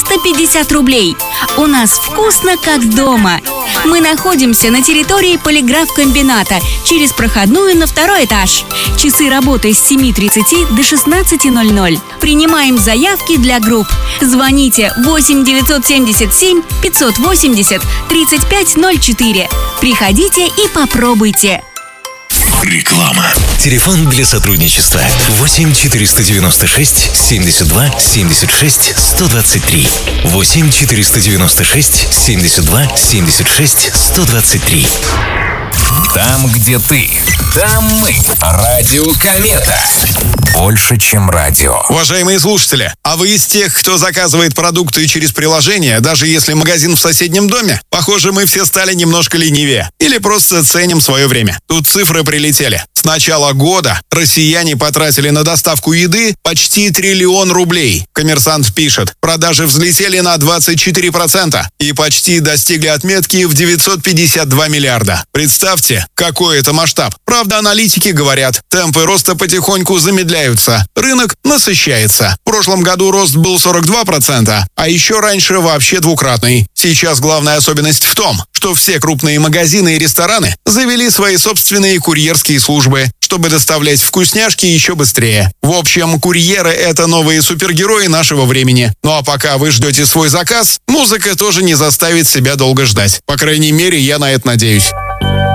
350 рублей. У нас вкусно, как дома. Мы находимся на территории полиграфкомбината, через проходную на 2-й этаж. Часы работы с 7:30 до 16:00. Принимаем заявки для групп. Звоните 8 977 580 3504. Приходите и попробуйте. Реклама. Телефон для сотрудничества 8 496 72 76 123. 8 496 72 76 123. Там, где ты, там мы. Радио Комета. Больше, чем радио. Уважаемые слушатели, а вы из тех, кто заказывает продукты через приложение, даже если магазин в соседнем доме? Похоже, мы все стали немножко ленивее. Или просто ценим свое время. Тут цифры прилетели. С начала года россияне потратили на доставку еды почти 1 триллион рублей. Коммерсант пишет, продажи взлетели на 24% и почти достигли отметки в 952 миллиарда. Представьте, какой это масштаб. Правда, аналитики говорят, темпы роста потихоньку замедляются. Рынок насыщается. В прошлом году рост был 42%, а еще раньше вообще двукратный. Сейчас главная особенность в том, что все крупные магазины и рестораны завели свои собственные курьерские службы, чтобы доставлять вкусняшки еще быстрее. В общем, курьеры — это новые супергерои нашего времени. Ну а пока вы ждете свой заказ, музыка тоже не заставит себя долго ждать. По крайней мере, я на это надеюсь.